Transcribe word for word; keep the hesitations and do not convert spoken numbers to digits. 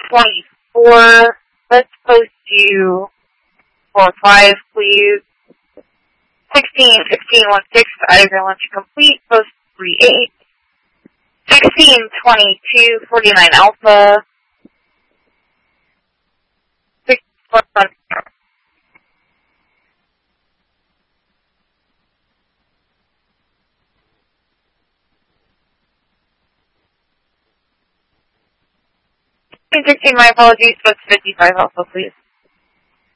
twenty-four. Let's post you for five, please. sixteen, sixteen, one six, either lunch complete, post three eight. sixteen, twenty-two, forty-nine alpha. six, one, sixteen, my apologies, post fifty-five alpha, please.